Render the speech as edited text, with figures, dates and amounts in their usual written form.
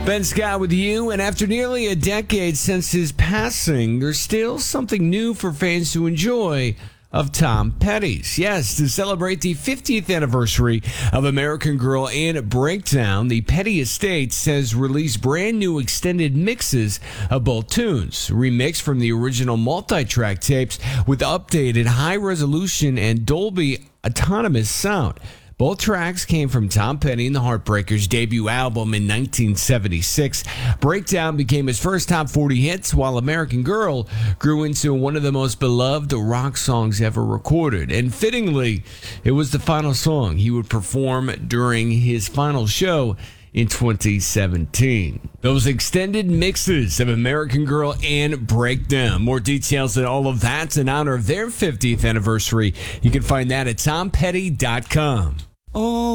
Ben Scott with you, and after nearly a decade since his passing, there's still something new for fans to enjoy of Tom Petty's. Yes, to celebrate the 50th anniversary of American Girl and Breakdown, the Petty Estates has released brand new extended mixes of both tunes, remixed from the original multi-track tapes with updated high-resolution and Dolby autonomous sound. Both tracks came from Tom Petty and the Heartbreakers' debut album in 1976. Breakdown became his first top 40 hits, while American Girl grew into one of the most beloved rock songs ever recorded. And fittingly, it was the final song he would perform during his final show in 2017. Those extended mixes of American Girl and Breakdown. More details on all of that in honor of their 50th anniversary. You can find that at tompetty.com. Oh.